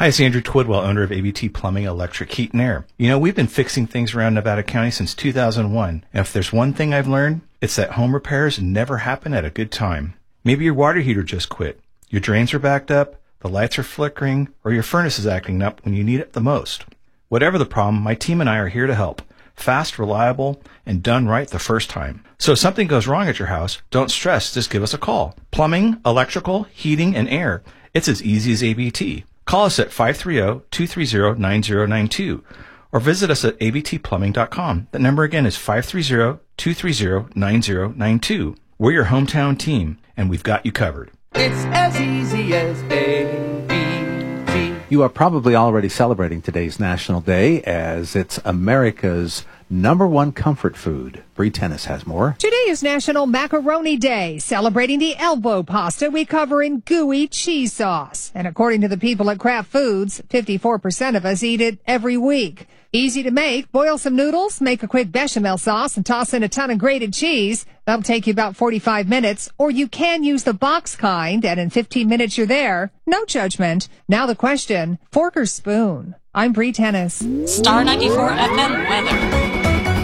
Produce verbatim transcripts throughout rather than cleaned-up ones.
Hi, it's Andrew Twidwell, owner of A B T Plumbing, Electric, Heat, and Air. You know, we've been fixing things around Nevada County since two thousand one. And if there's one thing I've learned, it's that home repairs never happen at a good time. Maybe your water heater just quit, your drains are backed up, the lights are flickering, or your furnace is acting up when you need it the most. Whatever the problem, my team and I are here to help. Fast, reliable, and done right the first time. So if something goes wrong at your house, don't stress, just give us a call. Plumbing, electrical, heating, and air. It's as easy as A B T. Call us at five three zero, two three zero, nine zero nine two or visit us at a b t plumbing dot com. The number again is five three zero, two three zero, nine zero nine two. We're your hometown team, and we've got you covered. It's as easy as A B T. You are probably already celebrating today's National Day as it's America's number one comfort food. Bree Tennis has more. Today is National Macaroni Day, celebrating the elbow pasta we cover in gooey cheese sauce. And according to the people at Kraft Foods, fifty-four percent of us eat it every week. Easy to make. Boil some noodles, make a quick bechamel sauce, and toss in a ton of grated cheese. That'll take you about forty-five minutes. Or you can use the box kind, and in fifteen minutes you're there. No judgment. Now the question, fork or spoon? I'm Bree Tennis. Star ninety-four F M weather.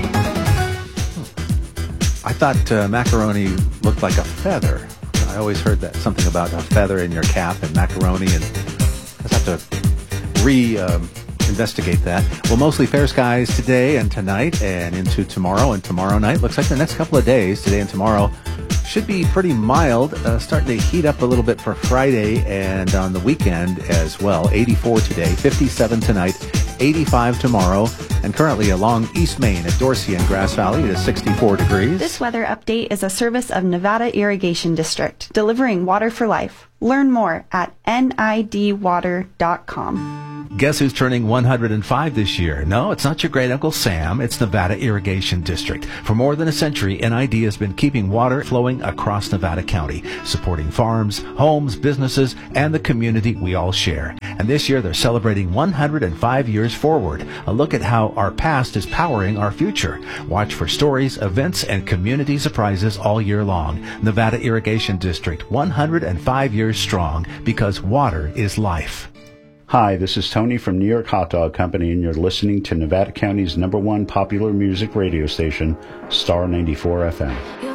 I thought uh, macaroni looked like a feather. I always heard that something about a feather in your cap and macaroni, and I have to re um, investigate that. Well, mostly fair skies today and tonight and into tomorrow and tomorrow night. Looks like the next couple of days, today and tomorrow, should be pretty mild, uh, starting to heat up a little bit for Friday and on the weekend as well. eighty-four today, fifty-seven tonight, eighty-five tomorrow, and currently along East Main at Dorsey and Grass Valley it is sixty-four degrees. This weather update is a service of Nevada Irrigation District, delivering water for life. Learn more at N I D water dot com. Guess who's turning one hundred five this year? No, it's not your great Uncle Sam. It's Nevada Irrigation District. For more than a century, N I D has been keeping water flowing across Nevada County, supporting farms, homes, businesses, and the community we all share. And this year, they're celebrating one hundred five years forward. A look at how our past is powering our future. Watch for stories, events, and community surprises all year long. Nevada Irrigation District, one hundred five years strong, because water is life. Hi, this is Tony from New York Hot Dog Company, and you're listening to Nevada County's number one popular music radio station, Star ninety-four F M.